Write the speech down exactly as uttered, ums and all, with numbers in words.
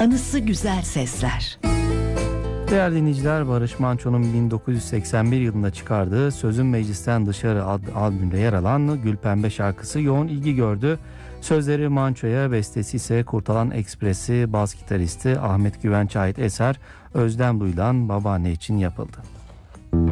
anısı güzel sesler. Değerli dinleyiciler, Barış Manço'nun bin dokuz yüz seksen bir yılında çıkardığı Sözüm Meclisten Dışarı adlı albümde yer alan Gülpembe şarkısı yoğun ilgi gördü. Sözleri Manço'ya, bestesi ise Kurtalan Ekspresi bas gitaristi Ahmet Güvenç'e ait eser Özlem Duyulan Babaanne için yapıldı.